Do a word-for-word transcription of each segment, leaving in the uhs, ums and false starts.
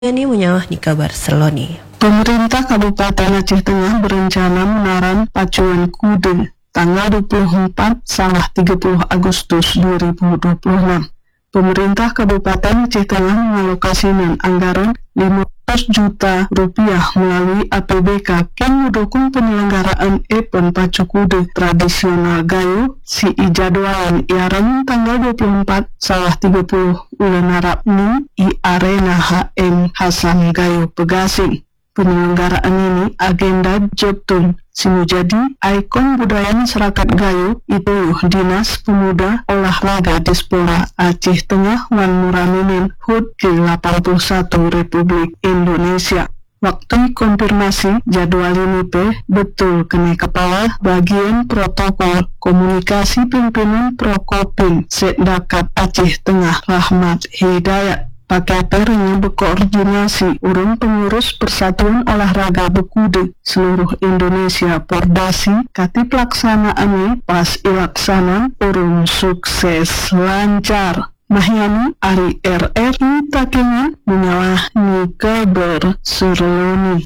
Ini menyawah di kabar Seloni. Pemerintah Kabupaten Aceh Tengah berencana menaran pacuan kude tanggal dua puluh empat salah tiga puluh Agustus dua ribu dua puluh enam. Pemerintah Kabupaten Aceh Tengah mengalokasikan anggaran lima belas juta rupiah melalui A P B K yang mendukung penyelenggaraan event pacu kude tradisional Gayo si ijadwalan iaran tanggal dua puluh empat salah tiga puluh ulan harap ni i Arena H M Hasan Gayo Pegasing. Penyelenggaraan ini agenda Jeptung sinu jadi ikon budaya masyarakat Gayo itu Dinas Pemuda Olahraga Dispora Aceh Tengah Wan Muraminin H U D ke delapan puluh satu Republik Indonesia. Waktu konfirmasi jadwal ini pe betul kene kepala bagian protokol komunikasi pimpinan Prokopim Setdakat Aceh Tengah Rahmat Hidayat. Pakai pernya berkoordinasi urung pengurus Persatuan Olahraga Bekude seluruh Indonesia Pordasi kati pelaksanaannya pas ilaksanan urung sukses lancar. Mahyani Ari R R I takengan menyalah ni kabar Seloni.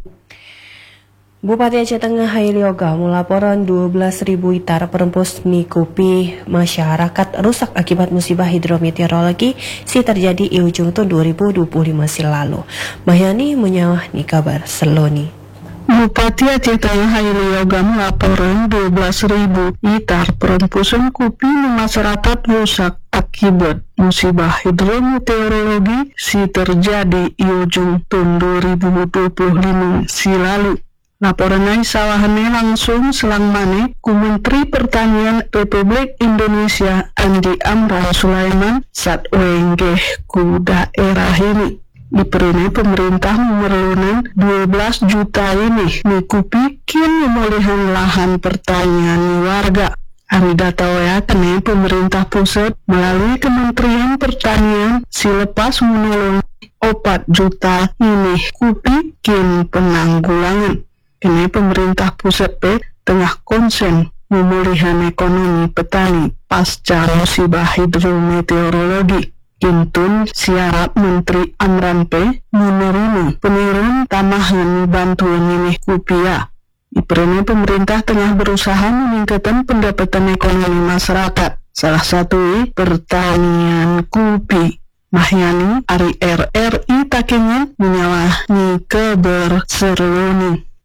Bupati Aceh Tengah Hailioga melaporan dua belas ribu hektar perempus mikupi masyarakat rusak akibat musibah hidrometeorologi si terjadi di ujung tahun dua ribu dua puluh lima silalu. Mahyani menyawah ni kabar Seloni. Bupati Aceh Tengah Hailioga melaporan dua belas ribu hektar perempusan kupi masyarakat rusak akibat musibah hidrometeorologi si terjadi di ujung tahun dua ribu dua puluh lima silalu. Laporan sawahannya langsung selang mane ku Menteri Pertanian Republik Indonesia Andi Amran Sulaiman saat wenggeh ku daerah ini. Diperini pemerintah memerlukan dua belas juta ini mikupi kin pemulihan lahan pertanian warga. Ari data wea kene pemerintah pusat melalui Kementerian Pertanian silepas menolong empat juta ini kupi kin penanggulangan. Ini pemerintah pusat pe tengah konsen pemulihan ekonomi petani pasca musibah hidrometeorologi. Kintun siarap Menteri Amran pe menerima penurun tamahan bantuan ini kupia. Ipernya pemerintah tengah berusaha meningkatkan pendapatan ekonomi masyarakat. Salah satu pertanian kupi. Mahyani Ari R R I takengan menyalah ni kabar Seloni.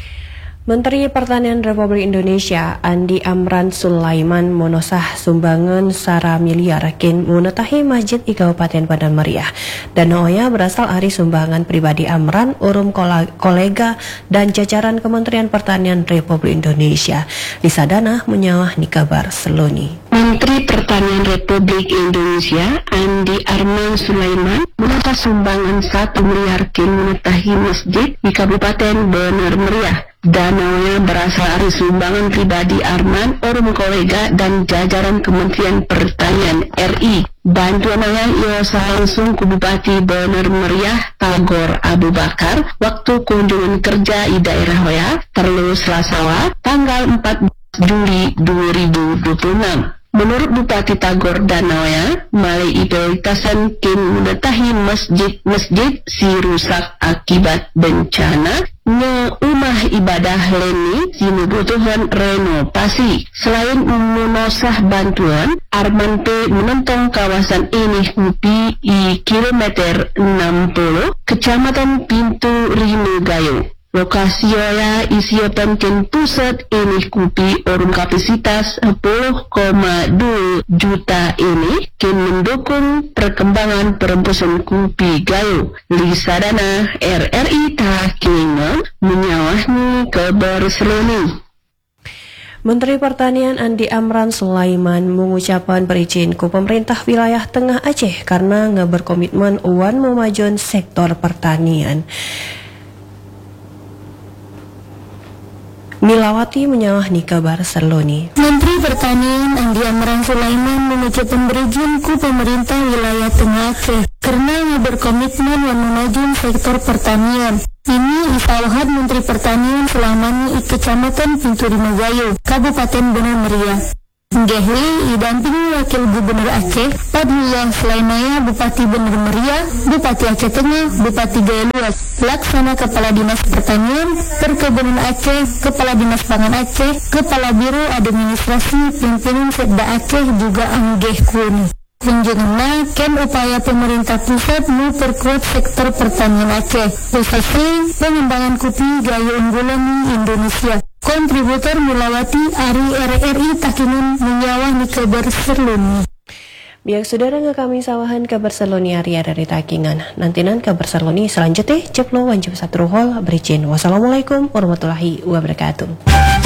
Menteri Pertanian Republik Indonesia Andi Amran Sulaiman monosah sumbangan sara miliar kin munetahi masjid di Kabupaten Padang Meriah. Dana oya berasal dari sumbangan pribadi Amran, urum kolega dan jajaran Kementerian Pertanian Republik Indonesia. Lisa Dana menyawah ni kabar Seloni. Menteri Pertanian Republik Indonesia Andi Amran Sulaiman menetah sumbangan satu miliar kin munetahi masjid di Kabupaten Bener Meriah. Dananya berasal dari sumbangan pribadi Arman, orang kolega dan jajaran Kementerian Pertanian R I. Bantuan yang ia langsung ke Bupati Bener Meriah Tagor Abu Bakar waktu kunjungan kerja di daerah Hoya terus Selasawa tanggal empat belas Juli dua ribu dua puluh enam. Menurut Bupati Tagor Danauya, malai prioritasan kin menetahi masjid-masjid si rusak akibat bencana nya rumah ibadah leni si membutuhkan renovasi. Selain menosah bantuan, Arman P menentang kawasan ini kupi di kilometer enam puluh Kecamatan Pintu Rinu Gayo. Lokasi ya isiatan ken pusat ini kupi orang kapasitas sepuluh koma dua juta ini ken mendukung perkembangan perempusan kupi Gayo. Lisa Dana R R I takengan menyawahni kabar Seloni. Menteri Pertanian Andi Amran Sulaiman mengucapkan berizin ku pemerintah wilayah Tengah Aceh karena nggak berkomitmen uan memajuan sektor pertanian. Milawati menyawah ni kabar Seloni. Menteri Pertanian Andi Amran Sulaiman mengucapkan berizin ku pemerintah wilayah Tengah Aceh karena berkomitmen memajukan sektor pertanian. Ini isawahat Menteri Pertanian selama di Kecamatan Pintu Rinu Gayo, Kabupaten Bener Meriah. Gehli didampingi Wakil Gubernur Aceh, Fadlullah Sulaimaya, Bupati Bener Meriah, Bupati Aceh Tengah, Bupati Gaya Luas, Laksana Kepala Dinas Pertanian, Perkebunan Aceh, Kepala Dinas Pangan Aceh, Kepala Biro Administrasi Pimpinan Setda Aceh juga anggeh kuni. Kunjungannya ken upaya pemerintah pusat memperkuat sektor pertanian Aceh, khususnya pengembangan kopi gaya unggulan di Indonesia. Kontributor Mulawati Ari R R I Takinan menyawah di kabar serluni. Biar saudara nggak kami sawahan kabar serluni Ari R R I Takingan. Nantinan kabar serluni selanjutnya ceplo wanjib satu hol berizin. Wassalamualaikum warahmatullahi wabarakatuh.